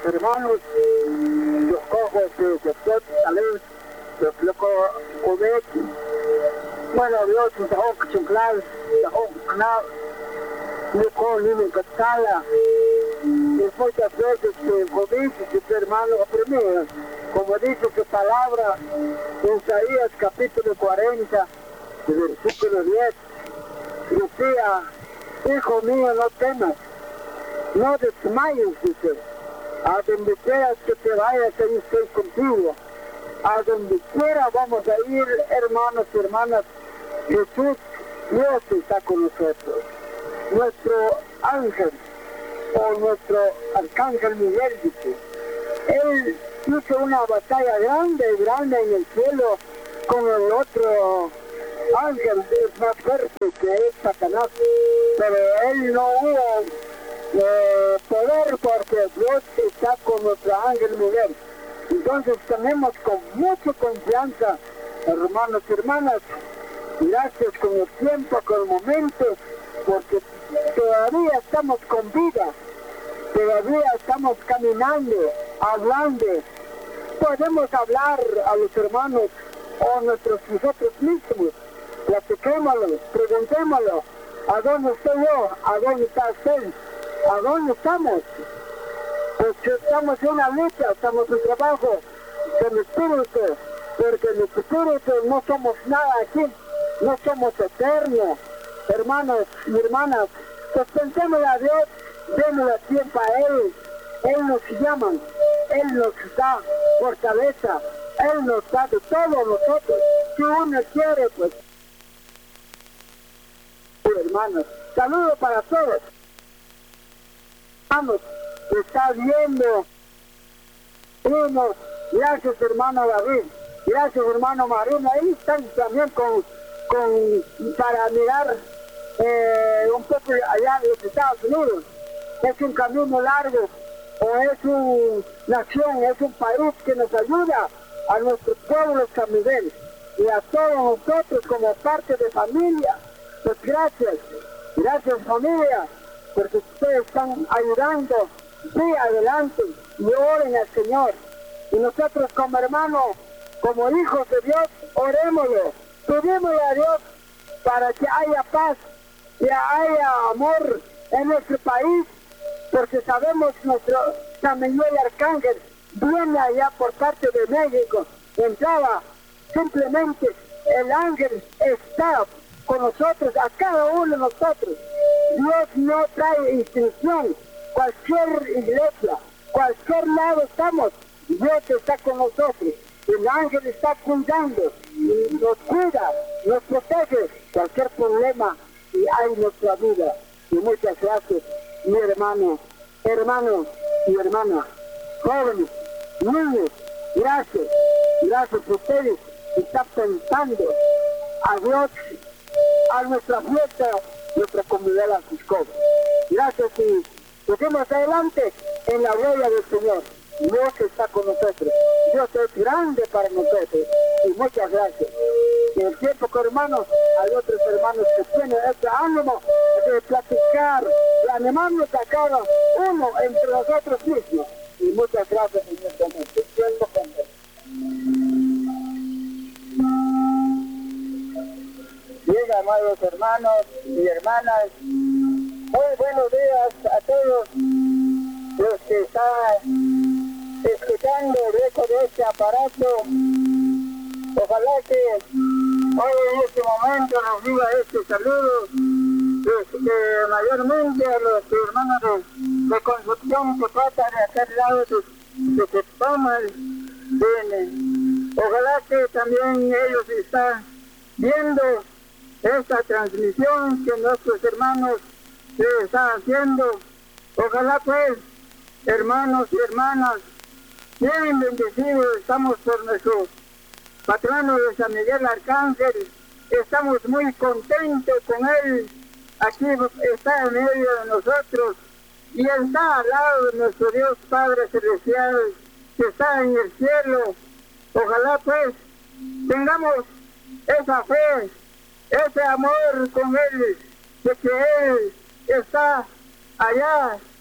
hermanos, los cojos de Tot, Talés, los locos Cubet, bueno, Dios, los ojos Chunclal, los ojos Canal, los ojos Lili Catala, y muchas veces que dice que hermano, primero, como dice su palabra, en Isaías capítulo 40, versículo 10, decía, hijo mío, no temas, no desmayes, dice, a donde quieras que te vayas, ahí estoy contigo, a donde quiera vamos a ir, hermanos y hermanas, Jesús, Dios está con nosotros, nuestro ángel, o nuestro arcángel Miguel, dice, él hizo una batalla grande en el cielo con el otro ángel, es más fuerte que es Satanás, pero él no hubo poder porque Dios está con nuestro ángel Miguel. Entonces tenemos con mucha confianza, hermanos y hermanas, gracias con el tiempo, con el momento, porque todavía estamos con vida, todavía estamos caminando, hablando, podemos hablar a los hermanos o nosotros mismos, platiquémoslo, preguntémoslo, ¿a dónde estoy yo? ¿A dónde está usted? ¿A dónde estamos? Pues estamos en una lucha, estamos en trabajo del espíritu, porque en el espíritu no somos nada aquí, no somos eternos, hermanos y hermanas, pues pensémosle a Dios, démosle tiempo a Él nos llama, Él nos da fortaleza, Él nos da de todo nosotros, si uno quiere, pues, hermanos, saludos para todos, hermanos, está viendo, unos, gracias hermano David, gracias hermano Marino, ahí están también para mirar un poco allá de los Estados Unidos, es un camino largo, o es una nación, es un país que nos ayuda a nuestro pueblo San Miguel y a todos nosotros como parte de familia. Pues gracias familia, porque ustedes están ayudando, sí, adelante, y oren al Señor. Y nosotros como hermanos, como hijos de Dios, orémoslo, pedimosle a Dios para que haya paz, que haya amor en nuestro país, porque sabemos nuestro San Miguel Arcángel viene allá por parte de México, entraba, simplemente el ángel está con nosotros, a cada uno de nosotros. Dios no trae instrucción, cualquier iglesia, cualquier lado estamos, Dios está con nosotros, el ángel está cuidando, y nos cuida, nos protege cualquier problema y hay en nuestra vida. Y muchas gracias, mi hermano y hermana, jóvenes, niños, gracias por ustedes, están pensando a Dios, a nuestra fiesta, nuestra comunidad de Francisco. Gracias y seguimos adelante en la huella del Señor. Dios está con nosotros, Dios es grande para nosotros y muchas gracias. En el tiempo que hermanos, hay otros hermanos que tienen este ánimo de platicar, de animarnos a cada uno entre nosotros mismos. Y muchas gracias en este momento. Bien, amados hermanos y hermanas, muy buenos días a todos los que están escuchando el eco de este aparato. Ojalá que hoy en este momento nos diga este saludo, mayormente a los hermanos de Concepción que pasan de aquel lado de Septamal. Ojalá que también ellos están viendo esta transmisión que nuestros hermanos están haciendo. Ojalá pues, hermanos y hermanas, bien bendecidos estamos por nuestro patrono de San Miguel Arcángel, estamos muy contentos con él, aquí está en medio de nosotros y está al lado de nuestro Dios Padre Celestial que está en el cielo. Ojalá pues tengamos esa fe, ese amor con él, de que él está allá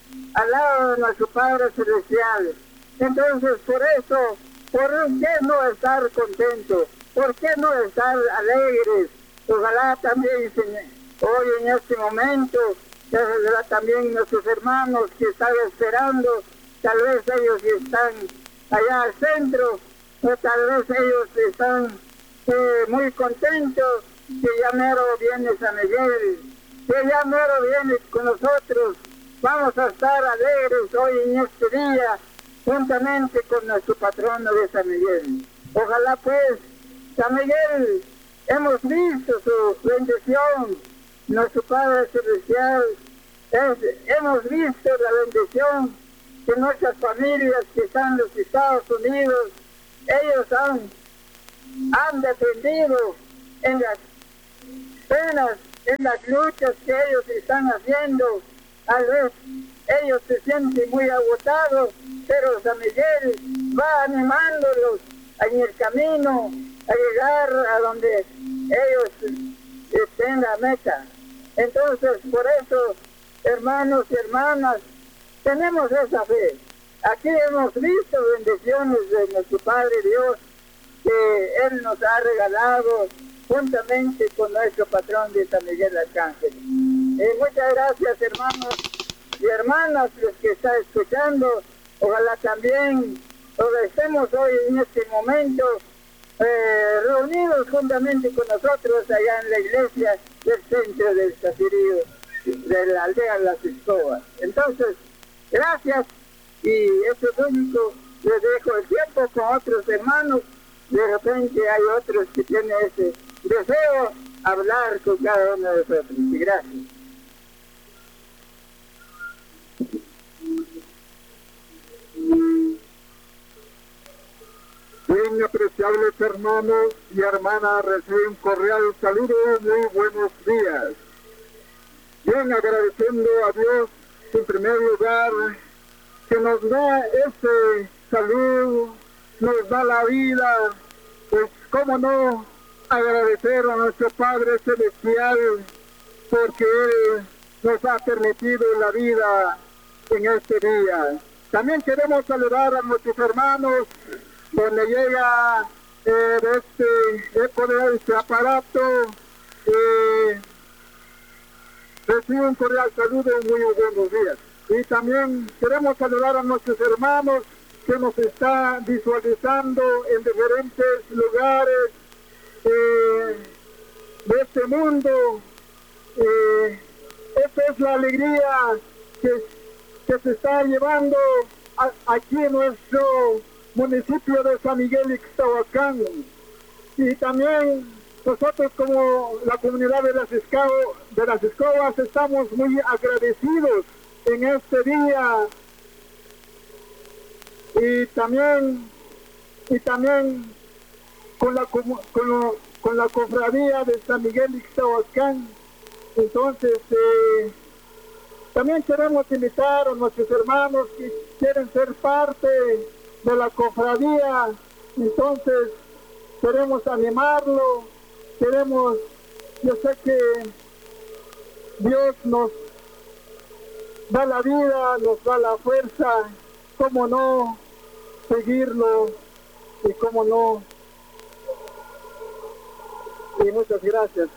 al lado de nuestro Padre Celestial. Entonces, por eso, ¿por qué no estar contentos? ¿Por qué no estar alegres? Ojalá también, hoy en este momento, ojalá también nuestros hermanos que están esperando, tal vez ellos están allá al centro, o tal vez ellos están muy contentos que ya mero viene San Miguel, que ya mero viene con nosotros. Vamos a estar alegres hoy en este día, juntamente con nuestro patrono de San Miguel. Ojalá pues, San Miguel, hemos visto su bendición, nuestro Padre Celestial, hemos visto la bendición de nuestras familias que están en los Estados Unidos. Ellos han defendido en las penas, en las luchas que ellos están haciendo. Tal vez ellos se sienten muy agotados, pero San Miguel va animándolos en el camino a llegar a donde ellos estén la meta. Entonces, por eso, hermanos y hermanas, tenemos esa fe. Aquí hemos visto bendiciones de nuestro Padre Dios, que Él nos ha regalado juntamente con nuestro patrón de San Miguel Arcángel. Muchas gracias, hermanos y hermanas, los que están escuchando. Ojalá también estemos hoy en este momento reunidos juntamente con nosotros allá en la iglesia del centro del Caserío, de la aldea Las Escobas. Entonces, gracias, y eso es único. Les dejo el tiempo con otros hermanos. De repente hay otros que tienen ese deseo hablar con cada uno de nosotros. Y gracias. Bien, apreciables hermanos y hermanas, reciben un cordial saludo, muy buenos días. Bien, agradeciendo a Dios en primer lugar que nos da ese salud, nos da la vida, pues cómo no agradecer a nuestro Padre Celestial porque Él nos ha permitido la vida en este día. También queremos saludar a nuestros hermanos donde llega este aparato. Recibe un cordial saludo, muy buenos días. Y también queremos saludar a nuestros hermanos que nos están visualizando en diferentes lugares de este mundo. Esta es la alegría que se está llevando aquí en nuestro municipio de San Miguel Ixtahuacán. Y también nosotros como la comunidad de las Escobas estamos muy agradecidos en este día. Y también con la cofradía de San Miguel Ixtahuacán. Entonces, también queremos invitar a nuestros hermanos que quieren ser parte de la cofradía. Entonces, queremos animarlo, yo sé que Dios nos da la vida, nos da la fuerza, cómo no seguirlo y cómo no. Y muchas gracias.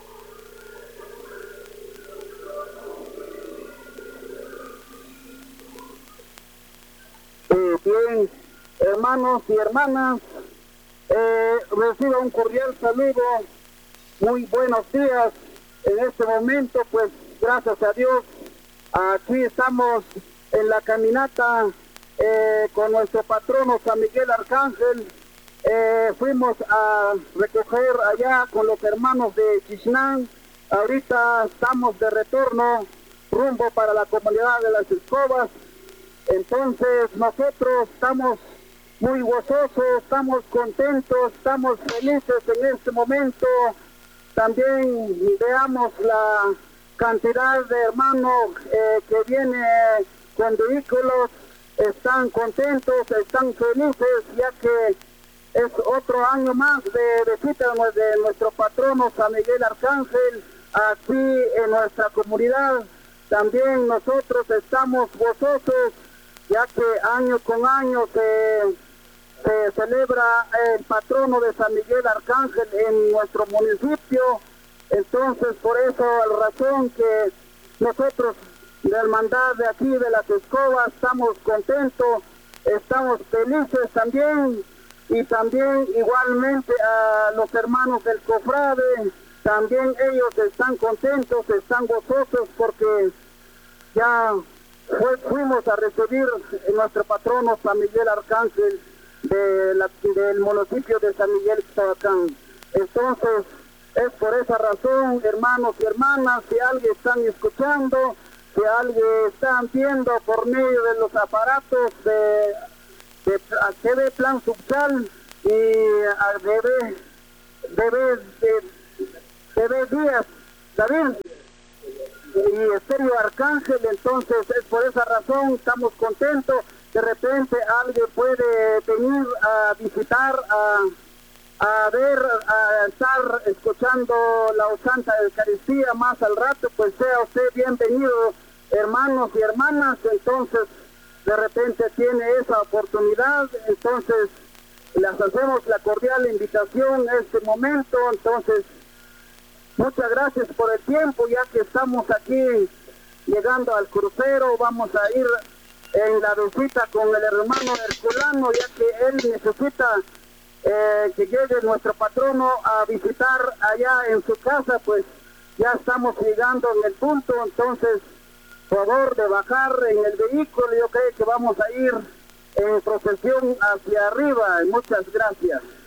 Bien, hermanos y hermanas, recibo un cordial saludo, muy buenos días. En este momento, pues, gracias a Dios, aquí estamos en la caminata con nuestro patrono San Miguel Arcángel. Fuimos a recoger allá con los hermanos de Chisnán. Ahorita estamos de retorno rumbo para la comunidad de Las Escobas. Entonces nosotros estamos muy gozosos, estamos contentos, estamos felices en este momento. También veamos la cantidad de hermanos que viene con vehículos, están contentos, están felices, ya que es otro año más de visita de nuestro patrono San Miguel Arcángel aquí en nuestra comunidad. también nosotros estamos gozosos, ya que año con año se celebra el patrono de San Miguel Arcángel en nuestro municipio. Entonces, por esa razón que nosotros de la hermandad de aquí de Las Escobas estamos contentos, estamos felices también, y también igualmente a los hermanos del cofrade, también ellos están contentos, están gozosos porque ya fuimos a recibir nuestro patrono San Miguel Arcángel del municipio de San Miguel Ixtabacán. Entonces, es por esa razón, hermanos y hermanas, si alguien están escuchando, si alguien están viendo por medio de los aparatos de TV Plan Subsal y TV Díaz, David, y Estéreo Arcángel. Entonces es por esa razón, estamos contentos. De repente alguien puede venir a visitar, a ver, a estar escuchando la Santa Eucaristía más al rato, pues sea usted bienvenido, hermanos y hermanas. Entonces de repente tiene esa oportunidad, entonces les hacemos la cordial invitación en este momento. Entonces, muchas gracias por el tiempo, ya que estamos aquí llegando al crucero. Vamos a ir en la visita con el hermano Herculano, ya que él necesita que llegue nuestro patrono a visitar allá en su casa. Pues ya estamos llegando en el punto, entonces favor de bajar en el vehículo. Yo creo que vamos a ir en procesión hacia arriba. Muchas gracias.